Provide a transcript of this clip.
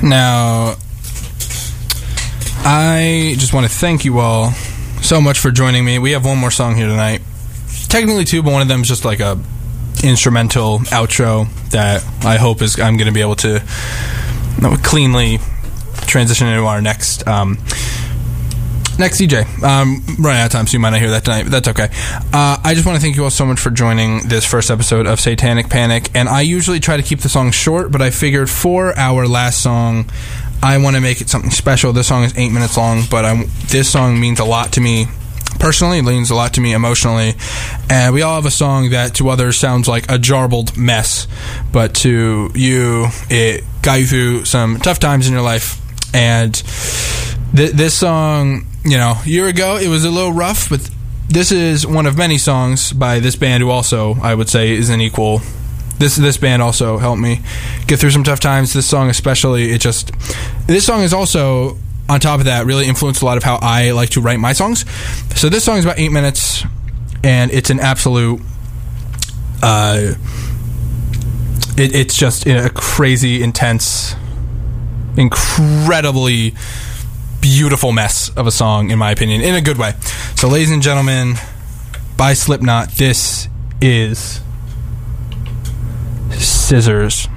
Now, I just want to thank you all so much for joining me. We have one more song here tonight. Technically two, but one of them is just like a instrumental outro that I hope I'm going to be able to cleanly transition into our next DJ. Running out of time, so you might not hear that tonight, but that's okay. I just want to thank you all so much for joining this first episode of Satanic Panic, and I usually try to keep the song short, but I figured for our last song, I want to make it something special. This song is 8 minutes long, but this song means a lot to me personally. It means a lot to me emotionally, and we all have a song that to others sounds like a jarbled mess, but to you, it got you through some tough times in your life, and this song, a year ago, it was a little rough, but this is one of many songs by this band who also, I would say, is an equal. This band also helped me get through some tough times. This song especially, this song is also, on top of that, really influenced a lot of how I like to write my songs. So this song is about 8 minutes, and it's an absolute, it's just a crazy, intense, incredibly beautiful mess of a song, in my opinion, in a good way. So, ladies and gentlemen, by Slipknot, this is Scissors.